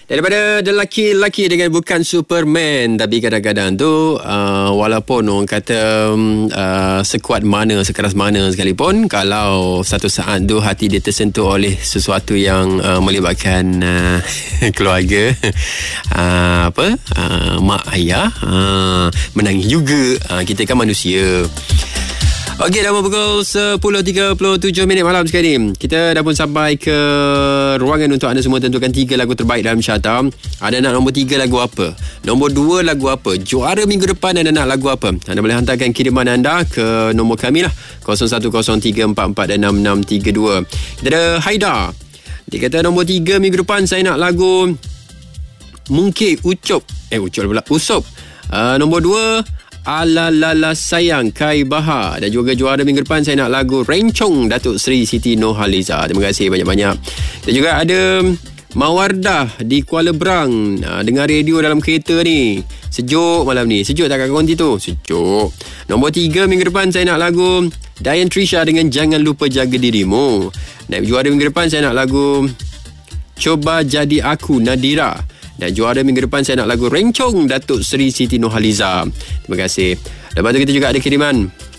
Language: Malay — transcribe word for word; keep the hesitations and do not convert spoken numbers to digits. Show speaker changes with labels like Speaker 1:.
Speaker 1: Daripada lelaki-lelaki dengan bukan Superman, tapi kadang-kadang tu uh, walaupun orang kata uh, sekuat mana, sekeras mana sekalipun, kalau satu saat tu hati dia tersentuh oleh sesuatu yang uh, melibatkan uh, keluarga, uh, apa uh, mak ayah, uh, menangis juga. Uh, kita kan manusia. Okey, dah pukul sepuluh tiga puluh tujuh minit malam sekarang ni. Kita dah pun sampai ke ruangan untuk anda semua tentukan tiga lagu terbaik dalam carta. Anda nak nombor tiga lagu apa? Nombor dua lagu apa? Juara minggu depan anda nak lagu apa? Anda boleh hantarkan kiriman anda ke nombor kami lah, kosong satu kosong tiga empat empat enam enam tiga dua. Kita ada Haida. Dia kata nombor tiga minggu depan saya nak lagu Mungkin Ucup. Eh Ucup pula Usup. Uh, nombor dua Ala Lala Sayang Kai Bahar. Dan juga juara minggu depan saya nak lagu Rencong Datuk Seri Siti Nurhaliza. Terima kasih banyak-banyak. Dan juga ada Mawardah di Kuala Berang. Ha, dengar radio dalam kereta ni. Sejuk malam ni. Sejuk tak kat konti tu? Sejuk. Nombor tiga minggu depan saya nak lagu Dian Trisha dengan Jangan Lupa Jaga Dirimu. Dan juara minggu depan saya nak lagu Coba Jadi Aku Nadira. Dan juara minggu depan saya nak lagu Rencong Datuk Seri Siti Nurhaliza. Terima kasih. Lepas tu kita juga ada kiriman